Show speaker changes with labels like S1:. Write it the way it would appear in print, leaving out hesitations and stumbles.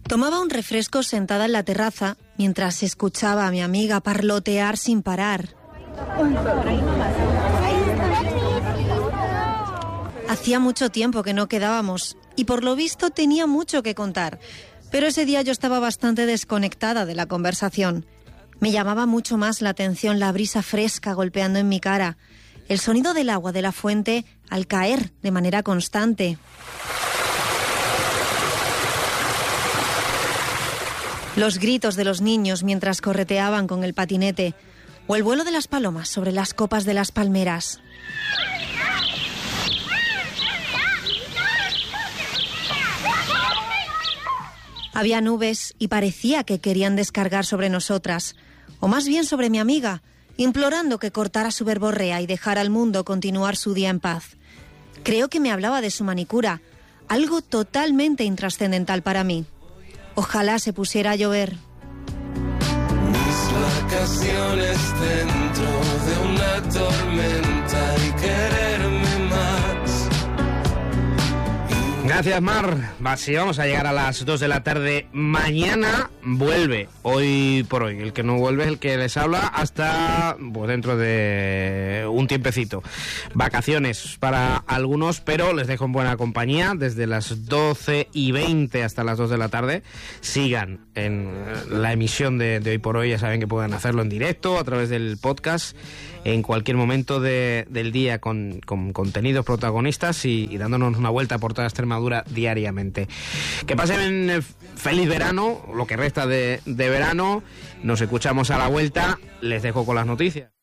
S1: Tomaba un refresco sentada en la terraza mientras escuchaba a mi amiga parlotear sin parar. Hacía mucho tiempo que no quedábamos y por lo visto tenía mucho que contar, pero ese día yo estaba bastante desconectada de la conversación. Me llamaba mucho más la atención la brisa fresca golpeando en mi cara, el sonido del agua de la fuente al caer de manera constante. Los gritos de los niños mientras correteaban con el patinete, o el vuelo de las palomas sobre las copas de las palmeras. Había nubes y parecía que querían descargar sobre nosotras, o más bien sobre mi amiga, implorando que cortara su verborrea y dejara al mundo continuar su día en paz. Creo que me hablaba de su manicura, algo totalmente intrascendental para mí. Ojalá se pusiera a llover.
S2: Mis vacaciones dentro de una tormenta y quererme más.
S3: Gracias, Mar. Sí, vamos a llegar a las 2 de la tarde. Mañana vuelve, hoy por hoy. El que no vuelve es el que les habla hasta pues, dentro de un tiempecito. Vacaciones para algunos, pero les dejo en buena compañía. Desde las 12:20 hasta las 2 de la tarde. Sigan en la emisión de hoy por hoy. Ya saben que pueden hacerlo en directo a través del podcast en cualquier momento del día con contenidos protagonistas y dándonos una vuelta por toda Extremadura diariamente. Que pasen feliz verano, lo que resta de verano. Nos escuchamos a la vuelta. Les dejo con las noticias.